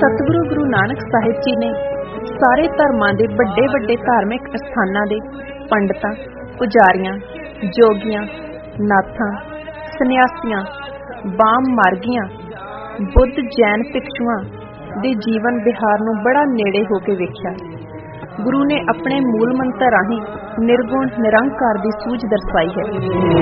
ਸਤਿਗੁਰੂ ਗੁਰੂ ਨਾਨਕ ਸਾਹਿਬ ਜੀ ਨੇ ਸਾਰੇ ਧਰਮਾਂ ਦੇ ਵੱਡੇ ਵੱਡੇ ਧਾਰਮਿਕ ਅਸਥਾਨਾਂ ਦੇ ਪੰਡਤਾਂ, ਪੁਜਾਰੀਆਂ, ਜੋਗੀਆਂ, ਨਾਥਾਂ, ਸੰਨਿਆਸੀਆਂ, ਬਾਮ ਮਾਰਗੀਆਂ, ਬੁੱਧ ਜੈਨ ਭਿਕਸ਼ੂਆਂ ਦੇ ਜੀਵਨ ਵਿਹਾਰ ਨੂੰ ਬੜਾ ਨੇੜੇ ਹੋ ਕੇ ਵੇਖਿਆ। ਗੁਰੂ ਨੇ ਆਪਣੇ ਮੂਲ ਮੰਤਰ ਰਾਹੀਂ ਨਿਰਗੁਣ ਨਿਰੰਕਾਰ ਦੀ ਸੂਝ ਦਰਸਾਈ ਹੈ।